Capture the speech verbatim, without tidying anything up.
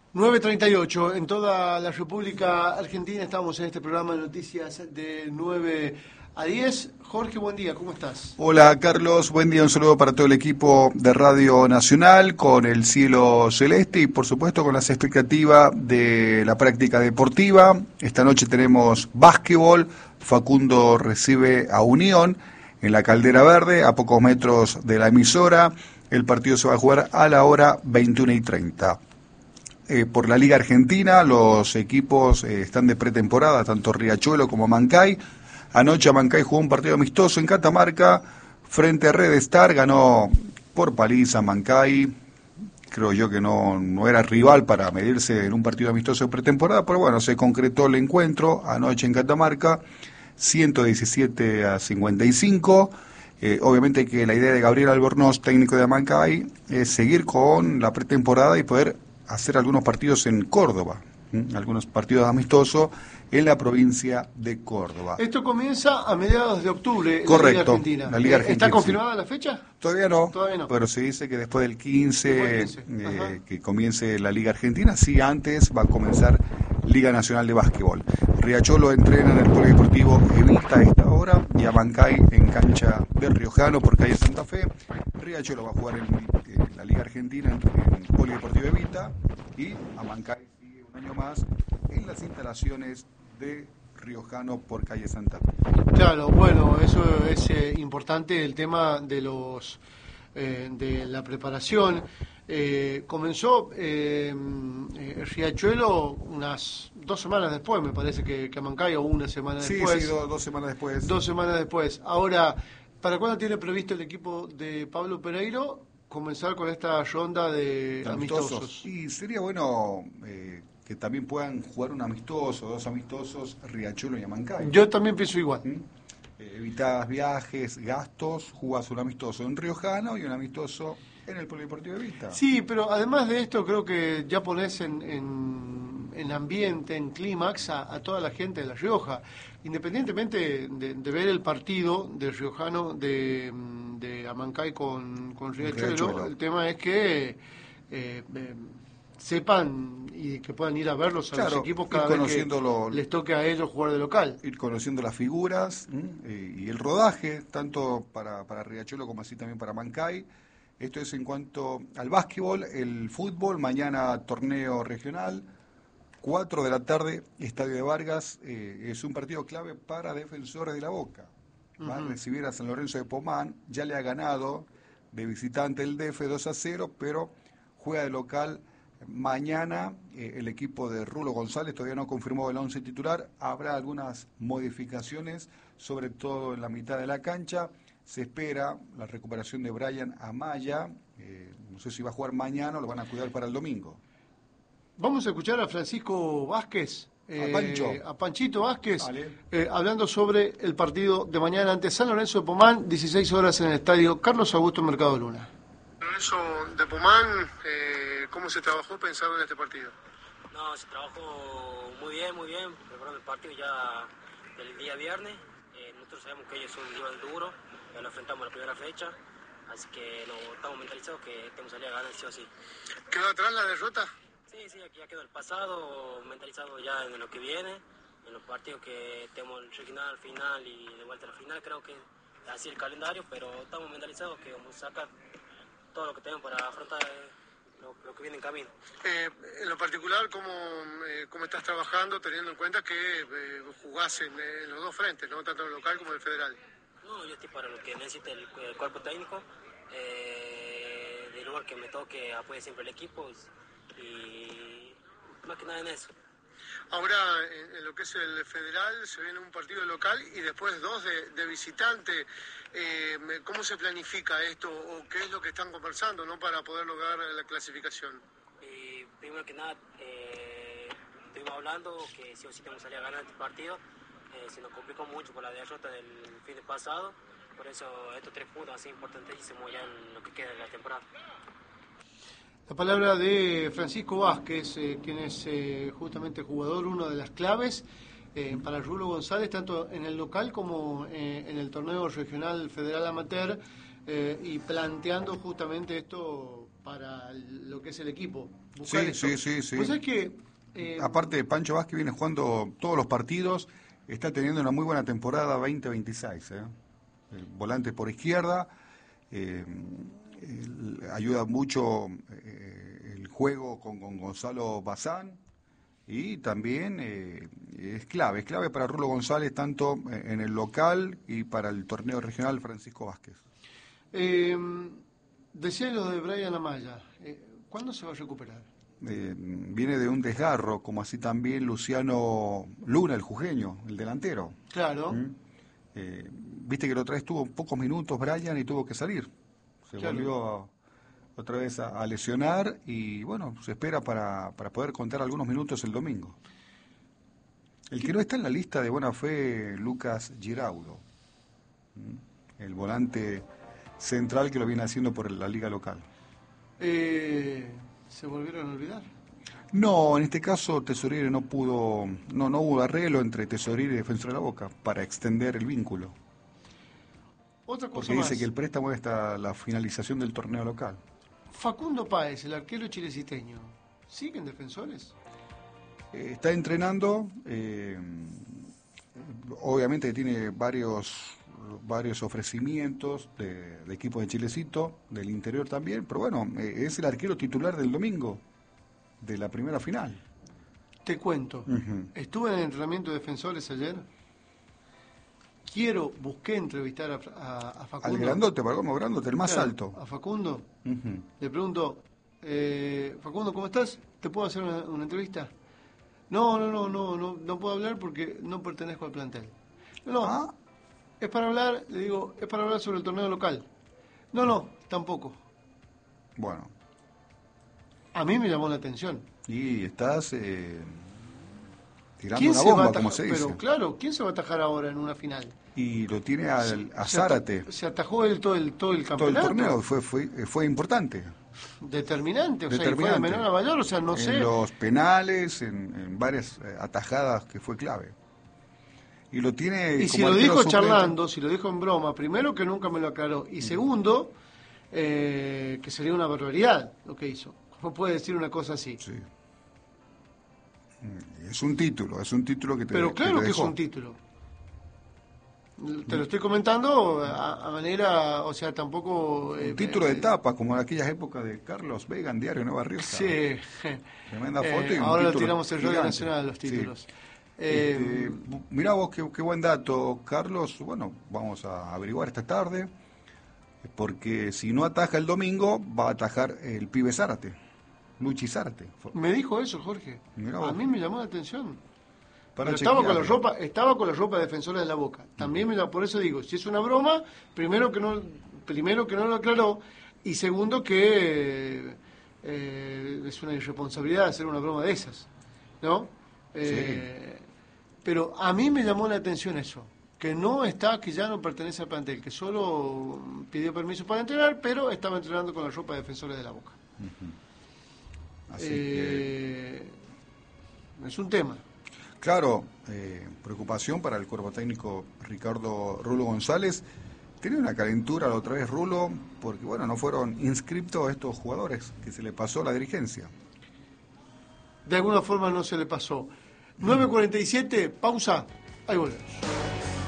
nueve treinta y ocho en toda la República Argentina. Estamos en este programa de noticias de nueve a diez. Jorge, buen día, ¿cómo estás? Hola Carlos, buen día, un saludo para todo el equipo de Radio Nacional, con el cielo celeste y por supuesto con las expectativas de la práctica deportiva. Esta noche tenemos básquetbol, Facundo recibe a Unión en la Caldera Verde, a pocos metros de la emisora. El partido se va a jugar a la hora veintiuna y treinta. Eh, por la Liga Argentina, los equipos eh, están de pretemporada, tanto Riachuelo como Mancay. Anoche Mancay jugó un partido amistoso en Catamarca frente a Red Star, ganó por paliza Mancay. Creo yo que no, no era rival para medirse en un partido amistoso de pretemporada, pero bueno, se concretó el encuentro anoche en Catamarca, ciento diecisiete a cincuenta y cinco. Eh, obviamente que la idea de Gabriel Albornoz, técnico de Mancay, es seguir con la pretemporada y poder hacer algunos partidos en Córdoba, ¿eh? algunos partidos amistosos en la provincia de Córdoba. Esto comienza a mediados de octubre. Correcto, la Liga Argentina. La Liga Argentina. ¿Está confirmada sí. la fecha? Todavía no, Todavía no, pero se dice que después del quince, después del quince. Eh, que comience la Liga Argentina. Sí, antes va a comenzar Liga Nacional de Básquetbol. Riachuelo entrena en el Polideportivo Evita a esta hora y a Mancay en cancha de Riojano por calle Santa Fe. Riachuelo va a jugar en, en la Liga Argentina en, en Polideportivo Evita y a Mancay sigue un año más en las instalaciones de Riojano por calle Santa Fe. Claro, bueno, eso es eh, importante, el tema de los eh, de la preparación. Eh, comenzó eh, eh, Riachuelo unas dos semanas después, me parece que, que Mancay, o una semana sí, después. Sí, do, dos semanas después. Dos semanas después. Ahora, ¿para cuándo tiene previsto el equipo de Pablo Pereiro comenzar con esta ronda de amistosos? amistosos? Y sería bueno eh, que también puedan jugar un amistoso, dos amistosos, Riachuelo y Mancay. Yo también pienso igual. ¿Mm? Eh, evitás viajes, gastos, jugás un amistoso en Riojano y un amistoso en el Polideportivo de Vista. Sí, pero además de esto creo que ya pones en, en, en ambiente, en clímax a, a toda la gente de La Rioja. Independientemente de, de ver el partido del riojano de, de Amancay con, con Riachuelo, el tema es que eh, eh, sepan y que puedan ir a verlos a claro, los equipos cada vez que lo, les toque a ellos jugar de local. Ir conociendo las figuras ¿eh? y el rodaje, tanto para, para Riachuelo como así también para Mancay. Esto es en cuanto al básquetbol. El fútbol, mañana torneo regional, cuatro de la tarde, Estadio de Vargas. Eh, es un partido clave para Defensores de la Boca. Va uh-huh. a recibir a San Lorenzo de Pomán. Ya le ha ganado de visitante el D F dos a cero, pero juega de local mañana. Eh, el equipo de Rulo González todavía no confirmó el once titular. Habrá algunas modificaciones, sobre todo en la mitad de la cancha. Se espera la recuperación de Brian Amaya. Eh, no sé si va a jugar mañana o lo van a cuidar para el domingo. Vamos a escuchar a Francisco Vázquez, eh, a, Pancho. a Panchito Vázquez, vale. eh, hablando sobre el partido de mañana ante San Lorenzo de Pomán, dieciséis horas en el estadio Carlos Augusto Mercado Luna. Lorenzo de Pomán, eh, ¿cómo se trabajó pensando en este partido? No, se trabajó muy bien, muy bien, preparando el partido ya del día viernes. Eh, nosotros sabemos que ellos son un rival duro, ya lo enfrentamos la primera fecha, así que no, estamos mentalizados que tenemos que salir a ganar sí o sí. ¿Quedó atrás la derrota? Sí, sí, aquí ya quedó el pasado, mentalizado ya en lo que viene, en los partidos que tenemos el regional, final y de vuelta a la final, creo que así el calendario, pero estamos mentalizados que vamos a sacar todo lo que tenemos para afrontar lo, lo que viene en camino. Eh, en lo particular, ¿cómo, eh, ¿cómo estás trabajando teniendo en cuenta que eh, jugás en, en los dos frentes, ¿no? Tanto en el local como en el federal? No, yo estoy para lo que necesite el, el cuerpo técnico, eh, del lugar que me toque apoye siempre el equipo y más que nada en eso. Ahora, en, en lo que es el federal, se viene un partido local y después dos de, de visitante. Eh, ¿Cómo se planifica esto o qué es lo que están conversando, ¿no? para poder lograr la clasificación? Y primero que nada, eh, estuvimos hablando que sí o sí tenemos que salir a ganar este partido. Eh, se nos complicó mucho por la derrota del fin de pasado, por eso estos tres puntos han sido importantísimos ya en lo que queda de la temporada. La palabra de Francisco Vázquez, eh, quien es eh, justamente jugador, una de las claves eh, para Rulo González, tanto en el local como eh, en el torneo regional federal amateur, eh, y planteando justamente esto para lo que es el equipo. Sí, sí, sí, sí. Pues es que... Eh, Aparte, Pancho Vázquez viene jugando todos los partidos, está teniendo una muy buena temporada veinte veintiséis. ¿eh? El volante por izquierda, eh, el, ayuda mucho eh, el juego con, con Gonzalo Bazán, y también eh, es clave, es clave para Rulo González, tanto en el local y para el torneo regional Francisco Vázquez. Eh, decía lo de Brian Amaya, eh, ¿cuándo se va a recuperar? Eh, viene de un desgarro, como así también Luciano Luna, el jujeño, el delantero. Claro. ¿Mm? Eh, viste que la otra vez tuvo pocos minutos Brian y tuvo que salir. Se claro. volvió a, otra vez a, a lesionar y bueno, se espera para, para poder contar algunos minutos el domingo. El que no está en la lista de buena fe, Lucas Giraudo, ¿Mm? el volante central que lo viene haciendo por la liga local. Eh... ¿Se volvieron a olvidar? No, en este caso Tesorero no pudo, no, no hubo arreglo entre Tesorero y Defensor de la Boca para extender el vínculo. Otra cosa Porque más. dice que el préstamo es hasta la finalización del torneo local. Facundo Páez, el arquero chileciteño, ¿siguen Defensores? Eh, está entrenando, eh, obviamente tiene varios varios ofrecimientos de, de equipos de Chilecito, del interior también, pero bueno, eh, es el arquero titular del domingo, de la primera final. Te cuento, uh-huh. Estuve en el entrenamiento de Defensores ayer, quiero, busqué entrevistar a, a, a Facundo. Al grandote, Paloma grandote, el más claro, alto. A Facundo, uh-huh. Le pregunto, eh, Facundo, ¿cómo estás? ¿Te puedo hacer una, una entrevista? No, no, no, no, no, no puedo hablar porque no pertenezco al plantel. No, ¿Ah? Es para hablar, le digo, es para hablar sobre el torneo local. No, no, tampoco. Bueno. A mí me llamó la atención. Y estás eh, tirando ¿Quién una se bomba, va a atajar, como se dice. Pero claro, ¿quién se va a atajar ahora en una final? Y lo tiene al, a se, Zárate. Se, se atajó él todo el, todo el campeonato. Todo el torneo, fue, fue, fue importante. Determinante, o Determinante. sea, fue de menor a mayor, o sea, no en sé. En los penales, en, en varias eh, atajadas que fue clave. Y lo tiene. Y si lo dijo charlando, si lo dijo en broma, primero que nunca me lo aclaró, y segundo, eh, que sería una barbaridad lo que hizo. ¿Cómo puede decir una cosa así? Sí. Es un título, es un título que te Pero claro que, te que dejó. es un título. Te lo estoy comentando a, a manera, o sea, tampoco... Un eh, título eh, de etapa, como en aquellas épocas de Carlos Vega en Diario Nueva Rioja. Sí. Tremenda foto. Eh, y un ahora lo título tiramos en Radio gigante. Nacional, los títulos. Sí. Eh, Este, mirá vos, qué, qué buen dato, Carlos. Bueno, vamos a averiguar esta tarde, porque si no ataja el domingo, va a atajar el pibe Zárate, Luchi Zárate. Me dijo eso, Jorge. A mí me llamó la atención. Pero estaba con la ropa, estaba con la ropa defensora de la Boca. También me la, por eso digo, si es una broma, primero que no, primero que no lo aclaró, y segundo que eh, es una irresponsabilidad hacer una broma de esas, ¿no? Eh, sí. Pero a mí me llamó la atención eso, que no está, que ya no pertenece al plantel, que solo pidió permiso para entrenar, pero estaba entrenando con la ropa defensora de la Boca. Uh-huh. Así eh, que... Es un tema. Claro, eh, preocupación para el cuerpo técnico Ricardo Rulo González. Tiene una calentura la otra vez Rulo, porque bueno, no fueron inscriptos estos jugadores, que se le pasó la dirigencia. De alguna forma no se le pasó. nueve cuarenta y siete, pausa, ahí volvemos.